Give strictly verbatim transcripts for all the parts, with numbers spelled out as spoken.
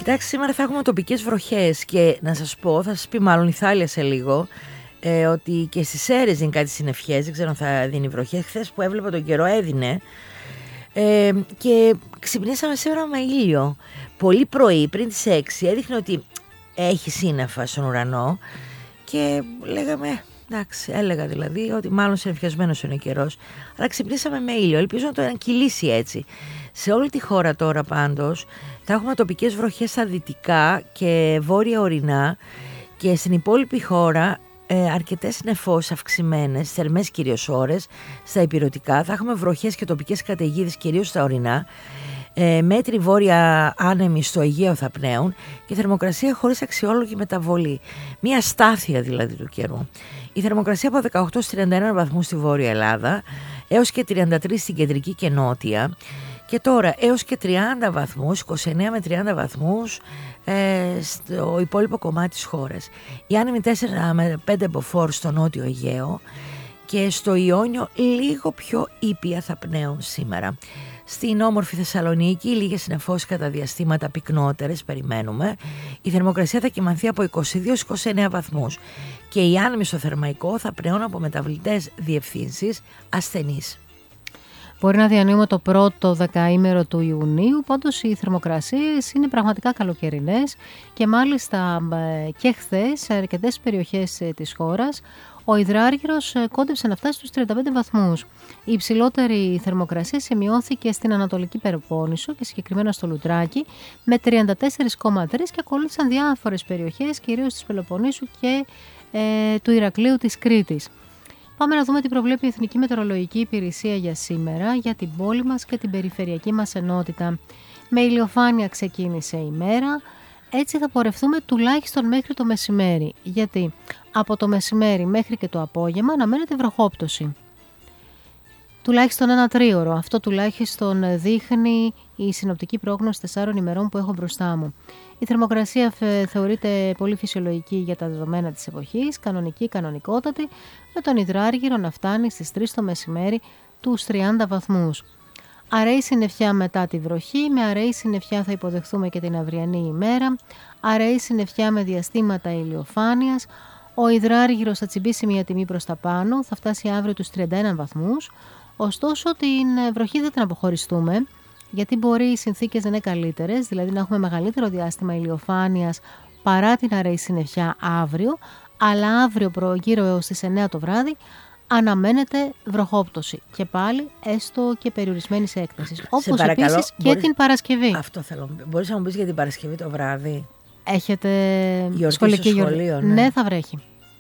Κοιτάξτε, σήμερα θα έχουμε τοπικές βροχές και να σας πω, θα σας πει μάλλον η Θάλια σε λίγο, ε, ότι και στις Σέρρες είναι κάτι συννεφιές, δεν ξέρω αν θα δίνει βροχές. Χθες που έβλεπα τον καιρό έδινε ε, και ξυπνήσαμε σήμερα με ήλιο. Πολύ πρωί, πριν τις έξι, έδειχνε ότι έχει σύννεφα στον ουρανό και λέγαμε, εντάξει, έλεγα δηλαδή ότι μάλλον συννεφιασμένος είναι ο καιρός, αλλά ξυπνήσαμε με ήλιο. Ελπίζω να το ανακυλήσει έτσι. Σε όλη τη χώρα τώρα πάντως θα έχουμε τοπικές βροχές στα δυτικά και βόρεια ορεινά και στην υπόλοιπη χώρα ε, αρκετές νεφώσεις αυξημένες, θερμές κυρίως ώρες, στα ηπειρωτικά. Θα έχουμε βροχές και τοπικές καταιγίδες κυρίως στα ορεινά. Ε, μέτρη βόρεια άνεμοι στο Αιγαίο θα πνέουν και θερμοκρασία χωρίς αξιόλογη μεταβολή. Μια στάθεια δηλαδή του καιρού. Η θερμοκρασία από δεκαοκτώ στους τριάντα ένα βαθμούς στη Βόρεια Ελλάδα έως και τριάντα τρεις στην κεντρική και νότια. Και τώρα έως και τριάντα βαθμούς, είκοσι εννέα με τριάντα βαθμούς ε, στο υπόλοιπο κομμάτι της χώρας. Οι άνεμοι τέσσερα με πέντε μποφόρ στο νότιο Αιγαίο και στο Ιόνιο λίγο πιο ήπια θα πνέουν σήμερα. Στην όμορφη Θεσσαλονίκη λίγες συννεφώσεις κατά διαστήματα πυκνότερες περιμένουμε. Η θερμοκρασία θα κυμανθεί από είκοσι δύο στους είκοσι εννέα βαθμούς και οι άνεμοι στο Θερμαϊκό θα πνέουν από μεταβλητές διευθύνσεις ασθενείς. Μπορεί να διανύουμε το πρώτο δεκαήμερο του Ιουνίου, πάντως οι θερμοκρασίες είναι πραγματικά καλοκαιρινές και μάλιστα και χθες σε αρκετές περιοχές της χώρας ο υδράργυρος κόντεψε να φτάσει στους τριάντα πέντε βαθμούς. Η υψηλότερη θερμοκρασία σημειώθηκε στην Ανατολική Πελοπόννησο και συγκεκριμένα στο Λουτράκι με τριάντα τέσσερα κόμμα τρία και ακολούθησαν διάφορες περιοχές, κυρίως της Πελοποννήσου και ε, του Ηρακλείου της Κρήτης. Πάμε να δούμε τι προβλέπει η Εθνική Μετεωρολογική Υπηρεσία για σήμερα, για την πόλη μας και την περιφερειακή μας ενότητα. Με ηλιοφάνεια ξεκίνησε η μέρα, έτσι θα πορευτούμε τουλάχιστον μέχρι το μεσημέρι. Γιατί από το μεσημέρι μέχρι και το απόγευμα αναμένεται βροχόπτωση. Τουλάχιστον ένα τρίωρο. Αυτό τουλάχιστον δείχνει η συνοπτική πρόγνωση τεσσάρων ημερών που έχω μπροστά μου. Η θερμοκρασία θεωρείται πολύ φυσιολογική για τα δεδομένα της εποχής, κανονική, κανονικότατη, με τον υδράργυρο να φτάνει στις τρεις το μεσημέρι τους τριάντα βαθμούς. Αραιή συννεφιά μετά τη βροχή, με αραιή συννεφιά θα υποδεχθούμε και την αυριανή ημέρα, αραιή συννεφιά με διαστήματα ηλιοφάνειας, ο υδράργυρος θα τσιμπήσει μια τιμή προς τα πάνω, θα φτάσει αύριο τους τριάντα ένα βαθμούς, ωστόσο την βροχή δεν την αποχωριστούμε, γιατί μπορεί οι συνθήκες να είναι καλύτερες, δηλαδή να έχουμε μεγαλύτερο διάστημα ηλιοφάνειας παρά την αραιή συννεφιά αύριο, αλλά αύριο προγύρω έως τις εννέα το βράδυ αναμένεται βροχόπτωση και πάλι έστω και περιορισμένης έκτασης. Όπως επίσης και μπορείς... την Παρασκευή. Αυτό θέλω. Μπορείς να μου πεις για την Παρασκευή το βράδυ? Έχετε γιορτή σχολική στο σχολείο? Ναι. ναι, θα βρέχει.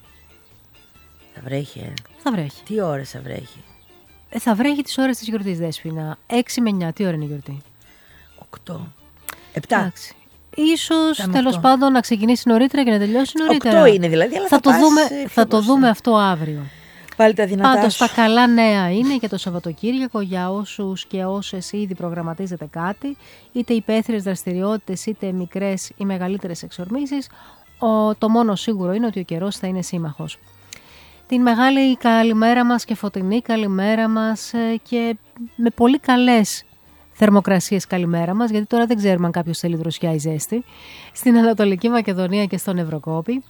Θα βρέχει, ε. Θα βρέχει. Τι ώρες θα βρέχει? Ε, θα βρέχει τις ώρες της γιορτής, Δέσποινα. έξι με εννιά. Τι ώρα είναι η γιορτή? οκτώ. επτά. Εντάξει. Ίσως τέλος πάντων να ξεκινήσει νωρίτερα και να τελειώσει νωρίτερα. οκτώ είναι δηλαδή, αλλά θα, θα, θα, το, δούμε, θα το δούμε αυτό αύριο. Πάλι τα δυνατά Πάντως σου. τα καλά νέα είναι για το Σαββατοκύριακο για όσους και όσες ήδη προγραμματίζετε κάτι, είτε υπαίθριες δραστηριότητες είτε μικρές ή μεγαλύτερες εξορμήσεις. Ο, το μόνο σίγουρο είναι ότι ο καιρός θα είναι σύμμαχος. Την μεγάλη καλημέρα μας και φωτεινή καλημέρα μας και με πολύ καλές θερμοκρασίες καλημέρα μας, γιατί τώρα δεν ξέρουμε αν κάποιος θέλει δροσιά ή ζέστη, στην Ανατολική Μακεδονία και στον Ευρωκόπη,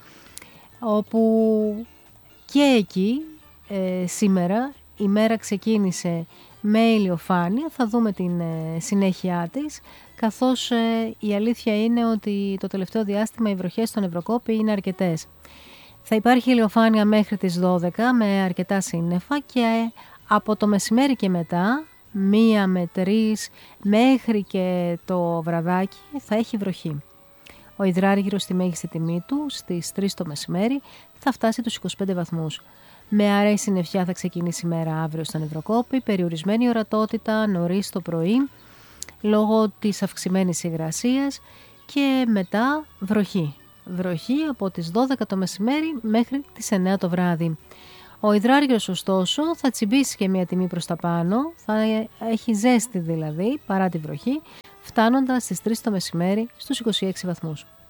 όπου και εκεί ε, σήμερα η μέρα ξεκίνησε με ηλιοφάνεια, θα δούμε την ε, συνέχεια της, καθώς ε, η αλήθεια είναι ότι το τελευταίο διάστημα οι βροχές στον Ευρωκόπη είναι αρκετές. Θα υπάρχει ηλιοφάνεια μέχρι τις δώδεκα με αρκετά σύννεφα και από το μεσημέρι και μετά, μία με τρεις μέχρι και το βραδάκι θα έχει βροχή. Ο υδράργυρος στη μέγιστη τιμή του στις τρεις το μεσημέρι θα φτάσει τους είκοσι πέντε βαθμούς. Με αραιή συννεφιά θα ξεκινήσει η μέρα αύριο στον Ευρωκόπη, περιορισμένη ορατότητα νωρίς το πρωί λόγω της αυξημένης υγρασίας και μετά βροχή. Βροχή από τις δώδεκα το μεσημέρι μέχρι τις εννέα το βράδυ. Ο υδράργυρος ωστόσο θα τσιμπήσει και μια τιμή προς τα πάνω, θα έχει ζέστη δηλαδή παρά τη βροχή, φτάνοντας στις τρεις το μεσημέρι στους είκοσι έξι βαθμούς.